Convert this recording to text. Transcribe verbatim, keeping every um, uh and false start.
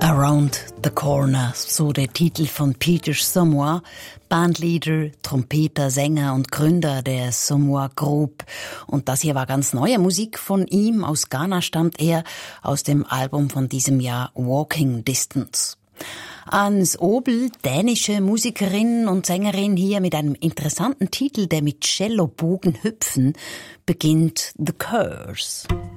Around the Corner, so der Titel von Peter Samoa, Bandleader, Trompeter, Sänger und Gründer der Samoa Group. Und das hier war ganz neue Musik von ihm. Aus Ghana stammt er, aus dem Album von diesem Jahr Walking Distance. Ans Obel, dänische Musikerin und Sängerin hier mit einem interessanten Titel, der mit Cellobogen hüpfen beginnt, The Curse.